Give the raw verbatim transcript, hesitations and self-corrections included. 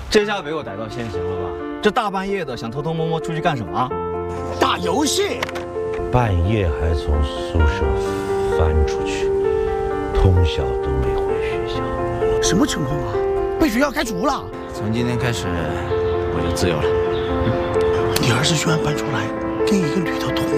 这下被我逮到现行了吧？这大半夜的想偷偷摸摸出去干什么？ 打游戏。 半夜还从宿舍翻出去，通宵都没回学校。 什么情况啊？被学校开除了？ 从今天开始我就自由了。 你儿子居然搬出来跟一个女的同